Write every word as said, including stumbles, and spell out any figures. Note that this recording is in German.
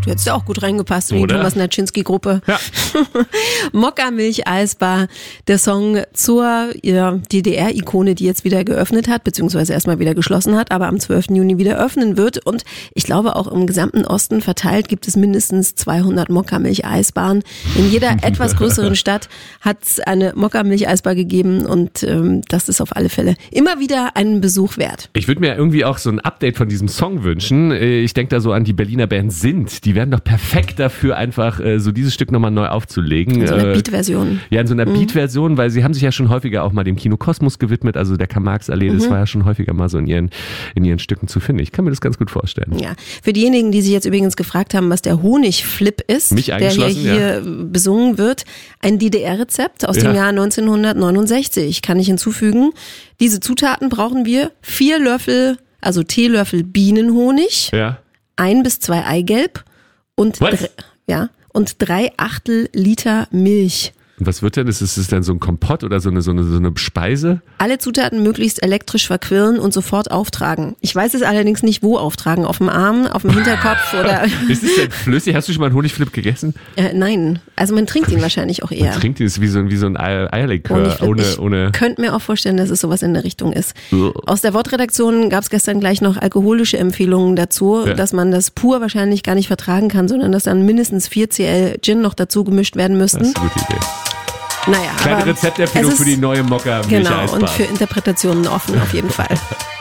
hättest du auch gut reingepasst in die Oder? Thomas Naczynski-Gruppe. Ja. Mokka-Milch-Eisbar, der Song zur ja, D D R-Ikone, die jetzt wieder geöffnet hat, beziehungsweise erstmal wieder geschlossen hat, aber am zwölften Juni wieder öffnen wird. Und ich glaube, auch im gesamten Osten verteilt gibt es mindestens zweihundert Mokka-Milch-Eisbaren. In jeder etwas größeren Stadt hat es eine Mokka-Milch-Eisbar gegeben und ähm, das ist auf alle Fälle immer wieder einen Besuch wert. Ich würde mir irgendwie auch so ein Update von diesem Song wünschen. Ich denke da so an die Berliner Band Sind. Die werden doch perfekt dafür, einfach so dieses Stück nochmal neu aufzulegen. In so einer Beat-Version. Ja, in so einer mhm. Beat-Version, weil sie haben sich ja schon häufiger auch mal dem Kino Kosmos gewidmet. Also der Karl-Marx-Allee, mhm. das war ja schon häufiger mal so in ihren, in ihren Stücken zu finden. Ich kann mir das ganz gut vorstellen. Ja, für diejenigen, die sich jetzt übrigens gefragt haben, was der Honigflip ist, Mich der hier, hier ja. besungen wird, ein D D R-Rezept aus ja. dem Jahr neunzehnhundertneunundsechzig. Kann ich hinzufügen. Diese Zutaten brauchen wir: vier Löffel, also Teelöffel Bienenhonig, ja. ein bis zwei Eigelb und, dr- ja, und drei Achtel Liter Milch. Und was wird denn? Ist es dann so ein Kompott oder so eine, so eine, so eine Speise? Alle Zutaten möglichst elektrisch verquirlen und sofort auftragen. Ich weiß es allerdings nicht, wo auftragen. Auf dem Arm, auf dem Hinterkopf oder... Ist es denn flüssig? Hast du schon mal einen Honigflip gegessen? Äh, nein, also man trinkt ihn wahrscheinlich auch eher. Man trinkt ihn, ist wie so, wie so ein Eierlikör. Ohne, ich ohne könnte mir auch vorstellen, dass es sowas in der Richtung ist. Aus der Wortredaktion gab es gestern gleich noch alkoholische Empfehlungen dazu, ja. dass man das pur wahrscheinlich gar nicht vertragen kann, sondern dass dann mindestens vier Centiliter Gin noch dazu gemischt werden müssten. Das ist eine gute Idee. Naja, Kleine aber Rezeptempfehlung für die neue Mokka-Milch-Eisbar. Genau, und für Interpretationen offen auf jeden Fall.